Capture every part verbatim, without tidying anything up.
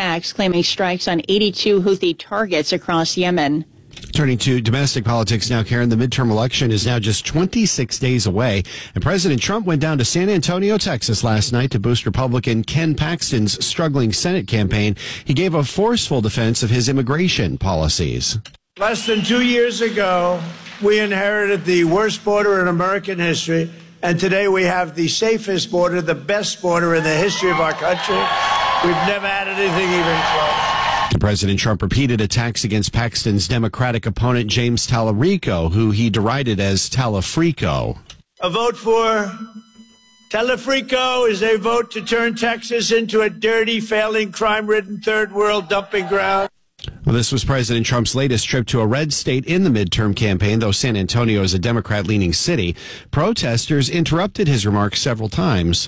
attacks, claiming strikes on eighty-two Houthi targets across Yemen. Turning to domestic politics now, Karen, the midterm election is now just twenty-six days away, and President Trump went down to San Antonio, Texas last night to boost Republican Ken Paxton's struggling Senate campaign. He gave a forceful defense of his immigration policies. Less than two years ago, we inherited the worst border in American history, and today we have the safest border, the best border in the history of our country. We've never had anything even close. President Trump repeated attacks against Paxton's Democratic opponent, James Tallarico, who he derided as Talafrico. A vote for Talafrico is a vote to turn Texas into a dirty, failing, crime-ridden third world dumping ground. Well, this was President Trump's latest trip to a red state in the midterm campaign, though San Antonio is a Democrat-leaning city. Protesters interrupted his remarks several times.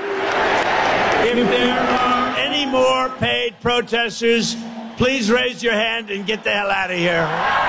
If there are any more paid protesters, please raise your hand and get the hell out of here.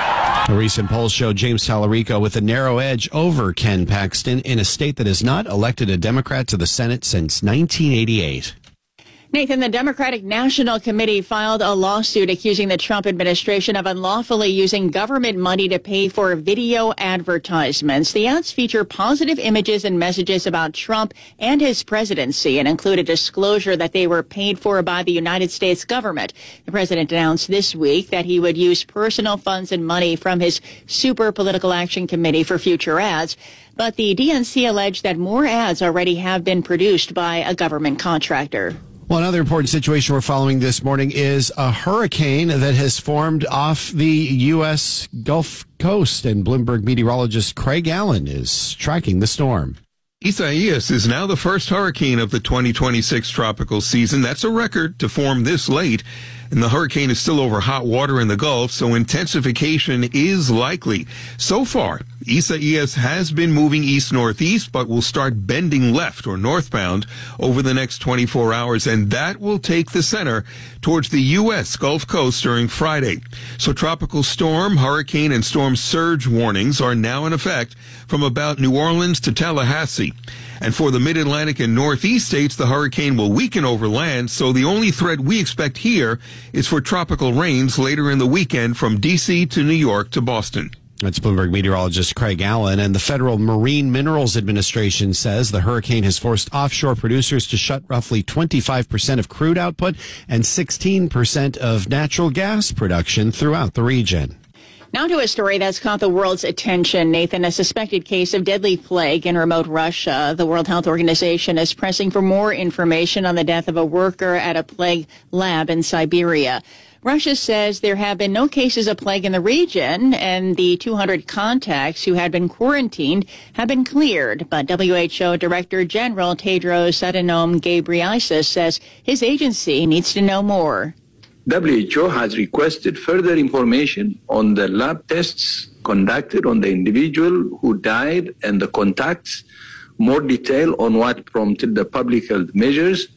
A recent poll showed James Tallarico with a narrow edge over Ken Paxton in a state that has not elected a Democrat to the Senate since nineteen eighty-eight. Nathan, the Democratic National Committee filed a lawsuit accusing the Trump administration of unlawfully using government money to pay for video advertisements. The ads feature positive images and messages about Trump and his presidency and include a disclosure that they were paid for by the United States government. The president announced this week that he would use personal funds and money from his Super Political Action Committee for future ads. But the D N C alleged that more ads already have been produced by a government contractor. Well, another important situation we're following this morning is a hurricane that has formed off the U S Gulf Coast, and Bloomberg meteorologist Craig Allen is tracking the storm. Isaias is now the first hurricane of the twenty twenty-six tropical season. That's a record to form this late. And the hurricane is still over hot water in the Gulf, so intensification is likely. So far, Isaias has been moving east-northeast, but will start bending left or northbound over the next twenty-four hours, and that will take the center towards the U S Gulf Coast during Friday. So tropical storm, hurricane, and storm surge warnings are now in effect from about New Orleans to Tallahassee. And for the mid-Atlantic and northeast states, the hurricane will weaken over land, so the only threat we expect here is for tropical rains later in the weekend from D C to New York to Boston. That's Bloomberg meteorologist Craig Allen. And the Federal Marine Minerals Administration says the hurricane has forced offshore producers to shut roughly twenty-five percent of crude output and sixteen percent of natural gas production throughout the region. Now to a story that's caught the world's attention, Nathan. A suspected case of deadly plague in remote Russia. The World Health Organization is pressing for more information on the death of a worker at a plague lab in Siberia. Russia says there have been no cases of plague in the region, and the two hundred contacts who had been quarantined have been cleared. But W H O Director General Tedros Adhanom Ghebreyesus says his agency needs to know more. W H O has requested further information on the lab tests conducted on the individual who died and the contacts, more detail on what prompted the public health measures,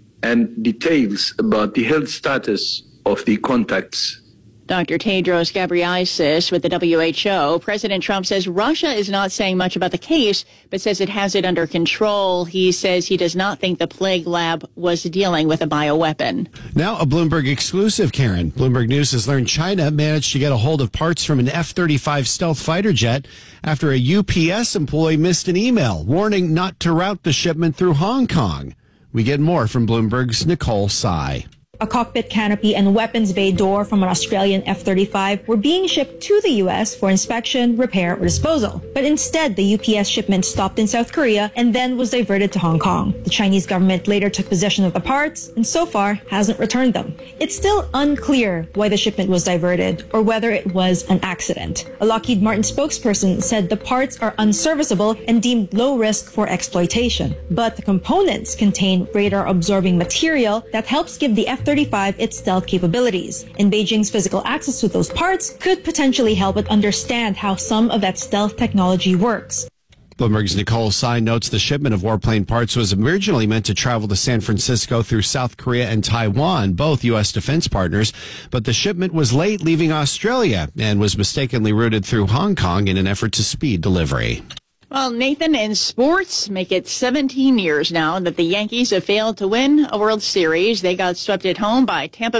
and details about the health status of the contacts. Doctor Tedros Ghebreyesus with the W H O. President Trump says Russia is not saying much about the case, but says it has it under control. He says he does not think the plague lab was dealing with a bioweapon. Now a Bloomberg exclusive, Karen. Bloomberg News has learned China managed to get a hold of parts from an F thirty-five stealth fighter jet after a U P S employee missed an email warning not to route the shipment through Hong Kong. We get more from Bloomberg's Nicole Tsai. A cockpit canopy and weapons bay door from an Australian F thirty-five were being shipped to the U S for inspection, repair, or disposal. But instead, the U P S shipment stopped in South Korea and then was diverted to Hong Kong. The Chinese government later took possession of the parts and so far hasn't returned them. It's still unclear why the shipment was diverted or whether it was an accident. A Lockheed Martin spokesperson said the parts are unserviceable and deemed low risk for exploitation. But the components contain radar-absorbing material that helps give the F thirty-five its stealth capabilities, and Beijing's physical access to those parts could potentially help it understand how some of that stealth technology works. Bloomberg's Nicole Tsai notes the shipment of warplane parts was originally meant to travel to San Francisco through South Korea and Taiwan, both U S defense partners, but the shipment was late leaving Australia and was mistakenly routed through Hong Kong in an effort to speed delivery. Well, Nathan, in sports, make it seventeen years now that the Yankees have failed to win a World Series. They got swept at home by Tampa